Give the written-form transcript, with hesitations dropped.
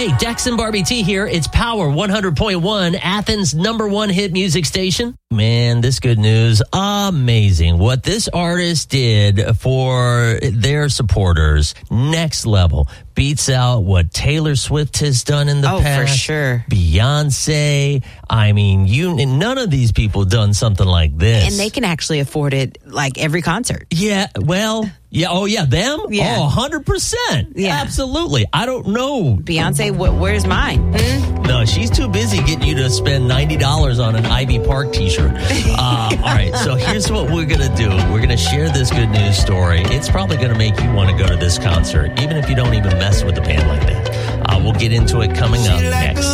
Hey, Dex and Barbie T here. It's Power 100.1, Athens' #1 hit music station. Man, this good news. Amazing. What this artist did for their supporters, next level. Beats out what Taylor Swift has done in the past. Oh, for sure. Beyonce. I mean, none of these people done something like this. And they can actually afford it like every concert. Yeah, well, yeah. Oh, yeah, them? Yeah. Oh, 100%. Yeah. Absolutely. I don't know. Beyonce, where's mine? No, she's too busy getting you to spend $90 on an Ivy Park t-shirt. All right, so here's what we're going to do. We're going to share this good news story. It's probably going to make you want to go to this concert, even if you don't even mess with a band like that. We'll get into it coming up next.